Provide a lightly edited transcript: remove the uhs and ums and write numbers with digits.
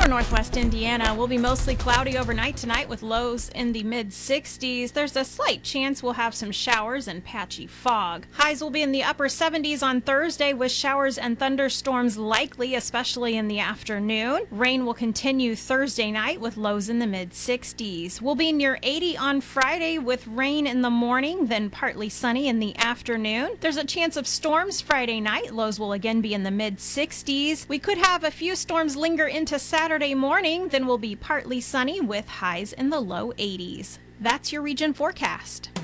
Northwest Indiana, will be mostly cloudy overnight tonight with lows in the mid-60s. There's a slight chance we'll have some showers and patchy fog. Highs will be in the upper 70s on Thursday with showers and thunderstorms likely, especially in the afternoon. Rain will continue Thursday night with lows in the mid-60s. We'll be near 80 on Friday with rain in the morning, then partly sunny in the afternoon. There's a chance of storms Friday night. Lows will again be in the mid-60s. We could have a few storms linger into Saturday morning, then we'll be partly sunny with highs in the low 80s. That's your region forecast.